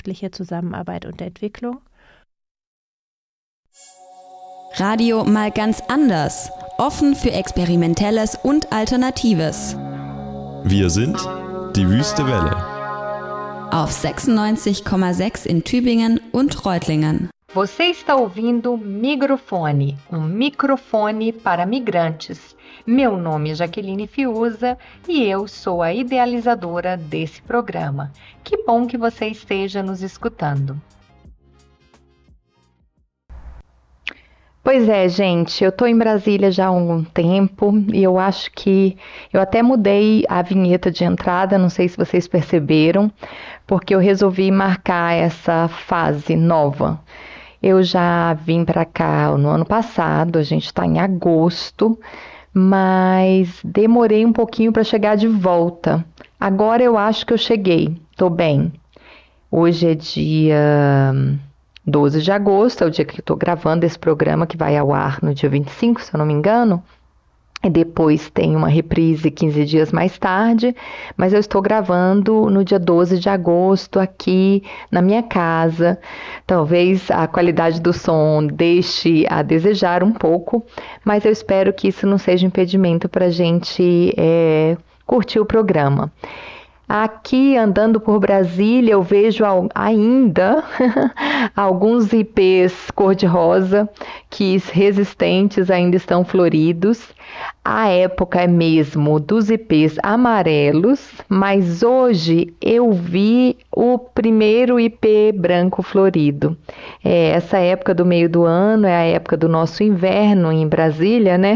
wissenschaftliche Zusammenarbeit und Entwicklung. Radio mal ganz anders. Offen für Experimentelles und Alternatives. Wir sind die Wüste Welle. Auf 96,6 in Tübingen und Reutlingen. Você está ouvindo Migrofone, microfone para migrantes. Meu nome é Jaqueline Fiuza e eu sou a idealizadora desse programa. Que bom que você esteja nos escutando. Pois é, gente, eu estou em Brasília já há algum tempo e eu acho que eu até mudei a vinheta de entrada, não sei se vocês perceberam, porque eu resolvi marcar essa fase nova. Eu já vim para cá no ano passado, a gente está em agosto, mas demorei um pouquinho para chegar de volta. Agora eu acho que eu cheguei, estou bem. Hoje é dia 12 de agosto, é o dia que eu estou gravando esse programa, que vai ao ar no dia 25, se eu não me engano. E depois tem uma reprise 15 dias mais tarde, mas eu estou gravando no dia 12 de agosto aqui na minha casa. Talvez a qualidade do som deixe a desejar um pouco, mas eu espero que isso não seja impedimento para a gente curtir o programa. Aqui, andando por Brasília, eu vejo ainda alguns ipês cor-de-rosa que resistentes ainda estão floridos. A época é mesmo dos ipês amarelos, mas hoje eu vi o primeiro ipê branco florido. Essa época do meio do ano é a época do nosso inverno em Brasília, né?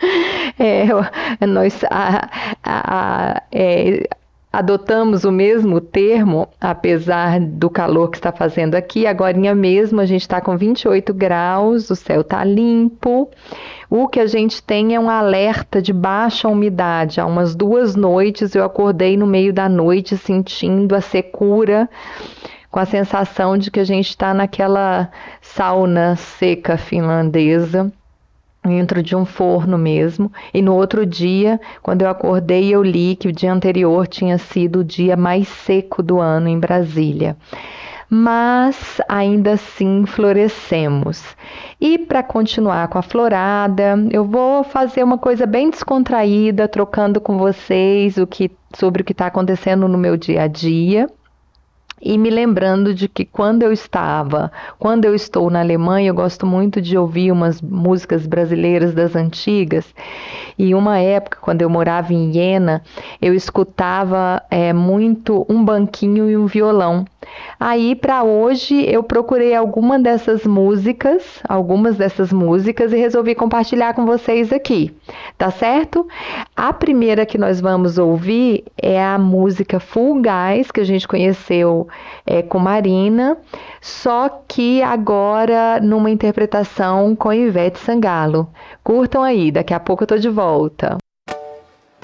Adotamos o mesmo termo, apesar do calor que está fazendo aqui. Agorinha mesmo a gente está com 28 graus, o céu está limpo. O que a gente tem é um alerta de baixa umidade. Há umas 2 noites eu acordei no meio da noite sentindo a secura, com a sensação de que a gente está naquela sauna seca finlandesa, dentro de um forno mesmo, e no outro dia, quando eu acordei, eu li que o dia anterior tinha sido o dia mais seco do ano em Brasília. Mas ainda assim florescemos. E para continuar com a florada, eu vou fazer uma coisa bem descontraída, trocando com vocês sobre o que está acontecendo no meu dia a dia. E me lembrando de que quando eu estou na Alemanha, eu gosto muito de ouvir umas músicas brasileiras das antigas. E uma época, quando eu morava em Iena, eu escutava muito um banquinho e um violão. Aí, para hoje, eu procurei algumas dessas músicas e resolvi compartilhar com vocês aqui, tá certo? A primeira que nós vamos ouvir é a música Full Gas, que a gente conheceu com Marina, só que agora numa interpretação com Ivete Sangalo. Curtam aí, daqui a pouco eu tô de volta.